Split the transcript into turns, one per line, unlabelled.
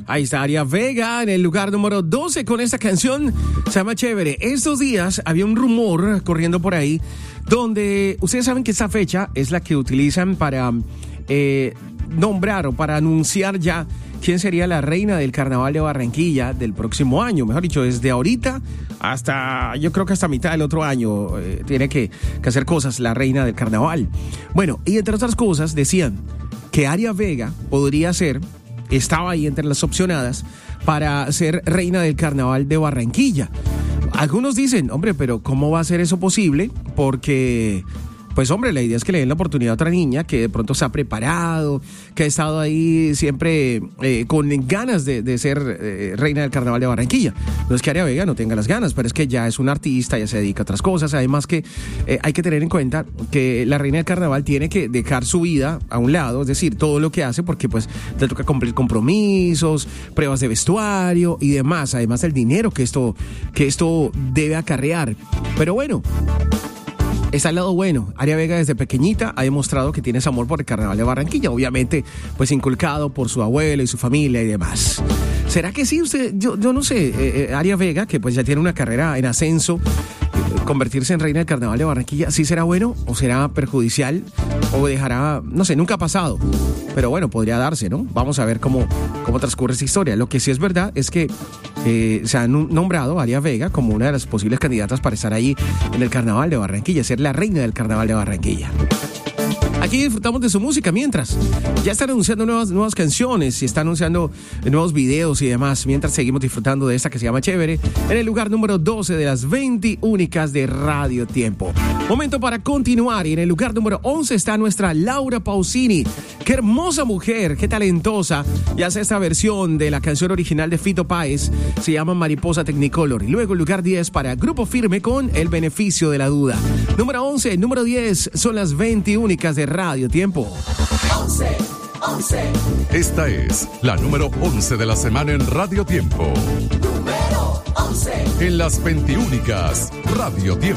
Ahí está Aria Vega en el lugar número 12 con esta canción. Se llama Chévere. Estos días había un rumor corriendo por ahí donde ustedes saben que esta fecha es la que utilizan para nombrar o para anunciar ya quién sería la reina del Carnaval de Barranquilla del próximo año. Mejor dicho, desde ahorita hasta, yo creo que hasta mitad del otro año tiene que hacer cosas la reina del Carnaval. Bueno, y entre otras cosas decían que Aria Vega podría ser, estaba ahí entre las opcionadas para ser reina del Carnaval de Barranquilla. Algunos dicen, hombre, pero ¿cómo va a ser eso posible? Porque, pues hombre, la idea es que le den la oportunidad a otra niña que de pronto se ha preparado, que ha estado ahí siempre con ganas de ser reina del Carnaval de Barranquilla. No es que Aria Vega no tenga las ganas, pero es que ya es una artista, ya se dedica a otras cosas. Además que hay que tener en cuenta que la reina del Carnaval tiene que dejar su vida a un lado, es decir, todo lo que hace, porque pues le toca cumplir compromisos, pruebas de vestuario y demás, además del dinero que esto debe acarrear. Pero bueno, está al lado bueno. Aria Vega desde pequeñita ha demostrado que tiene ese amor por el Carnaval de Barranquilla, obviamente pues inculcado por su abuelo y su familia y demás. ¿Será que sí? Yo no sé, Aria Vega, que pues ya tiene una carrera en ascenso, convertirse en reina del Carnaval de Barranquilla, ¿sí será bueno o será perjudicial o dejará, no sé, nunca ha pasado? Pero bueno, podría darse, ¿no? Vamos a ver cómo transcurre esta historia. Lo que sí es verdad es que se ha nombrado a Aria Vega como una de las posibles candidatas para estar ahí en el Carnaval de Barranquilla, ser la reina del Carnaval de Barranquilla. Aquí disfrutamos de su música mientras ya están anunciando nuevas canciones y están anunciando nuevos videos y demás, mientras seguimos disfrutando de esta que se llama Chévere en el lugar número 12 de las 20 únicas de Radio Tiempo. Momento para continuar y en el lugar número 11 está nuestra Laura Pausini. Qué hermosa mujer, qué talentosa, y hace esta versión de la canción original de Fito Páez, se llama Mariposa Technicolor. Y luego el lugar 10 para Grupo Firme con El Beneficio de la Duda. Número 11, número 10 son las 20 únicas de Radio Tiempo.
11. Esta es la número 11 de la semana en Radio Tiempo. Número 11. En las 20 únicas Radio Tiempo.